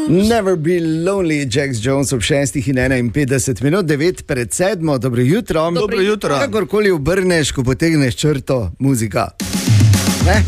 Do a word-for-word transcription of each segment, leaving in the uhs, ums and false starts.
Never be lonely, Jax Jones ob šestih in enainpetdeset minut, devet pred sedmo, dobro jutro. Dobro jutro. Kakorkoli obrneš, ko potegneš črto, muzika. Ne?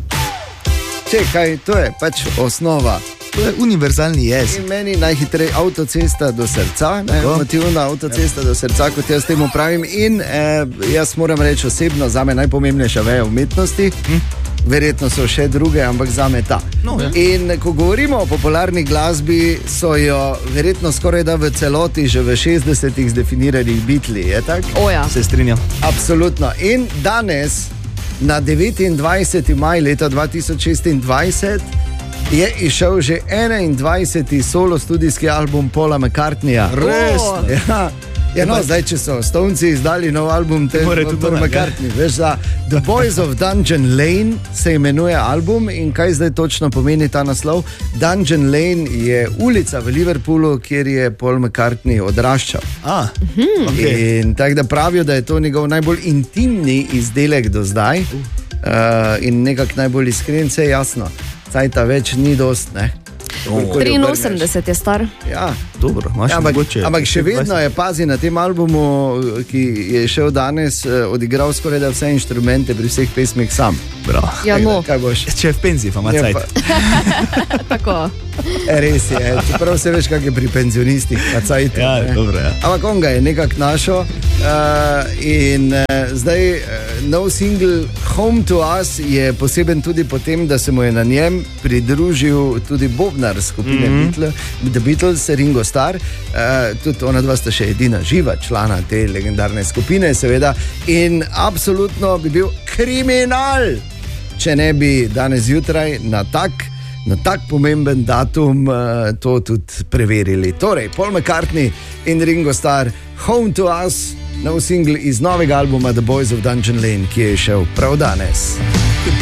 Čekaj, to je pač osnova. To je univerzalni jezik. In meni najhitrej avtocesta do srca, ne, motivna avtocesta do srca, kot jaz temu pravim. In eh, jaz moram reči osebno, zame najpomembnejša veja umetnosti. Hm? Verjetno so še druge, ampak zame ta. No, ja. In ko govorimo o popularni glasbi, so jo verjetno skoraj da v celoti že v šestdesetih zdefinirali Beatli, je tako? O ja. Se strinjam. Absolutno. In danes, na devetindvajseti maj leta dva tisoč šestindvajset, je izšel že enaindvajseti solo studijski album Paula McCartneyja. Res? Ja. Ja, no, zdaj, če so Stonci izdali nov album, te Paul McCartney, veš, da The Boys of Dungeon Lane se imenuje album in kaj zdaj točno pomeni ta naslov? Dungeon Lane je ulica v Liverpoolu, kjer je Paul McCartney odraščal. A, okay. In tako da pravijo, da je to njegov najbolj intimni izdelek do zdaj uh, in nekako najbolj iskren, se je jasno. Cajta več ni dost, ne? triinosemdeset je star. Ja, dobro, imaš ja, ampak, mogoče. ampak še vedno je, pazi, na tem albumu, ki je šel danes, odigral skoraj da vse inštrumente pri vseh pesmih sam. Bravo. Ja, no. Kaj boš? Če je v penziji, pa ima Ja, cajt. pa- Tako. E, res je, čeprav se veš, kak je pri penzionistih, pa cajtu. Ja, ne. dobro, ja. Ampak on ga je nekako našel uh, in uh, zdaj uh, nov single Home to Us je poseben tudi po tem, da se mu je na njem pridružil tudi bobnar skupine mm-hmm. Beatles, The Beatles, Ringo Starr. Uh, tudi ona dva sta še edina živa člana te legendarne skupine, seveda. In absolutno bi bil kriminal, če ne bi danes zjutraj na tak, na tak pomemben datum uh, to tudi preverili. Torej, Paul McCartney in Ringo Starr, Home to Us, nov single iz novega albuma The Boys of Dungeon Lane, ki je šel prav danes.